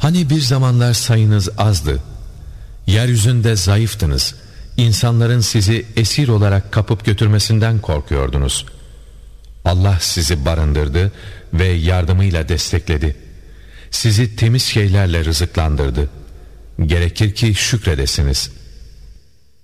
Hani bir zamanlar sayınız azdı, yeryüzünde zayıftınız, insanların sizi esir olarak kapıp götürmesinden korkuyordunuz. Allah sizi barındırdı ve yardımıyla destekledi. Sizi temiz şeylerle rızıklandırdı. Gerekir ki şükredesiniz.